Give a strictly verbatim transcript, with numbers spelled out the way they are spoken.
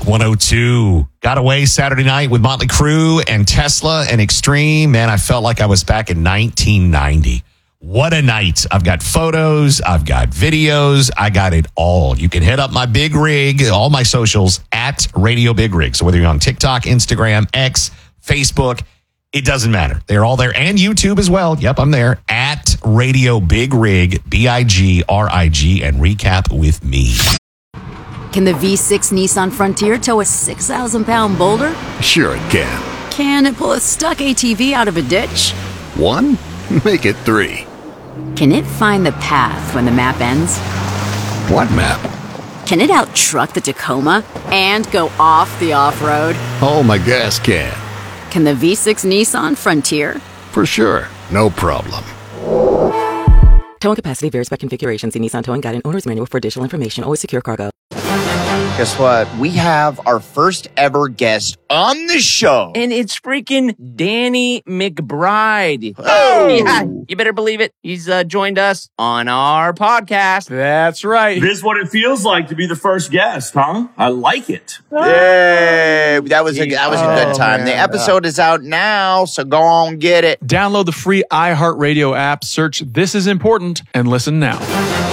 one oh two. Got away Saturday night with Motley Crue and Tesla and Extreme. Man, I felt like I was back in nineteen ninety. What a night. I've got photos. I've got videos. I got it all. You can hit up my Big Rig, all my socials, at Radio Big Rig. So whether you're on TikTok, Instagram, X, Facebook, it doesn't matter. They're all there. And YouTube as well. Yep, I'm there. At Radio Big Rig, B I G R I G, and recap with me. Can the V six Nissan Frontier tow a six thousand pound boulder? Sure it can. Can it pull a stuck A T V out of a ditch? One? Make it three. Can it find the path when the map ends? What map? Can it out-truck the Tacoma and go off the off-road? Oh, my gas can. Can the V six Nissan Frontier? For sure. No problem. Towing capacity varies by configuration. See Nissan Towing Guide and Owner's Manual for additional information. Always secure cargo. Guess what? We have our first ever guest on the show. And it's freaking Danny McBride. Oh! Yeah, you better believe it. He's uh, joined us on our podcast. That's right. This is what it feels like to be the first guest, huh? I like it. Yay! That was a, that was a good Oh, time. man. The episode is out now, so go on, get it. Download the free iHeartRadio app, search This Is Important, and listen now.